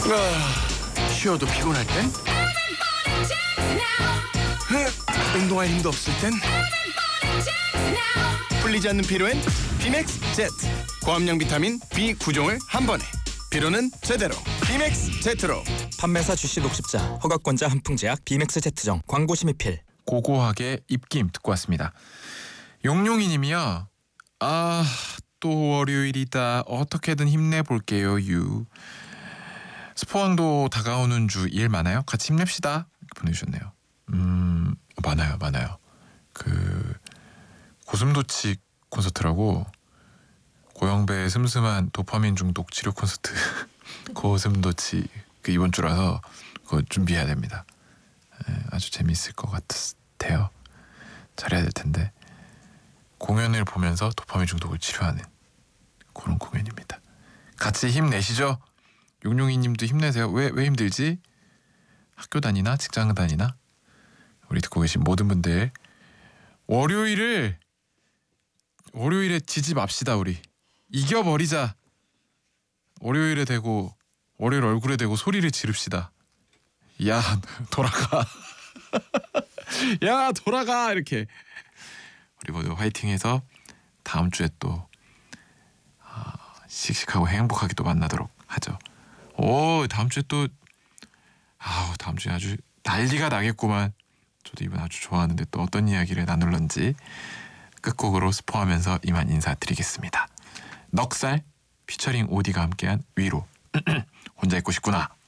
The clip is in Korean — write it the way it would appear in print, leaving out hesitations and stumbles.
쉬어도 피곤할 땐, 운동할 힘도 없을 땐, 풀리지 않는 피로엔 비맥스 제트. 고함량 비타민 B9종을 한 번에. 피로는 제대로 비맥스 제트로. 판매사 주시 녹십자 허가권자 한풍제약 비맥스 제트정 광고 심의필. 고고하게 입김 듣고 왔습니다. 용용이님이요. 또 월요일이다. 어떻게든 힘내볼게요. 유. 스포왕도 다가오는 주 일 많아요? 같이 힘냅시다. 이렇게 보내주셨네요. 많아요. 그 고슴도치 콘서트라고, 고영배의 슴슴한 도파민 중독 치료 콘서트 고슴도치 그 이번 주라서 그거 준비해야 됩니다. 아주 재미있을 것 같아요. 잘해야 될 텐데. 공연을 보면서 도파민 중독을 치료하는 그런 공연입니다. 같이 힘내시죠. 용용이님도 힘내세요. 왜 힘들지? 학교 다니나 직장 다니나? 우리 듣고 계신 모든 분들 월요일에 지지 맙시다. 우리 이겨버리자. 월요일에 대고 월요일 얼굴에 대고 소리를 지릅시다. 야 돌아가. 야 돌아가. 이렇게 우리 모두 화이팅해서 다음 주에 또 씩씩하고 행복하게 또 만나도록 하죠. 다음 주에 또 다음 주에 아주 난리가 나겠구만. 저도 이번 아주 좋아하는데 또 어떤 이야기를 나눌런지 끝곡으로 스포하면서 이만 인사드리겠습니다. 넉살 피처링 오디가 함께한 위로. 혼자 있고 싶구나.